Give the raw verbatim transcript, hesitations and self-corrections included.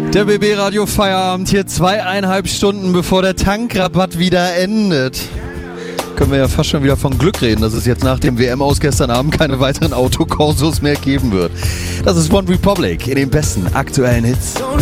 Der B B-Radio Feierabend hier zweieinhalb Stunden bevor der Tankrabatt wieder endet. Können wir ja fast schon wieder von Glück reden, dass es jetzt nach dem W M-Aus gestern Abend keine weiteren Autokorsos mehr geben wird. Das ist One Republic in den besten aktuellen Hits.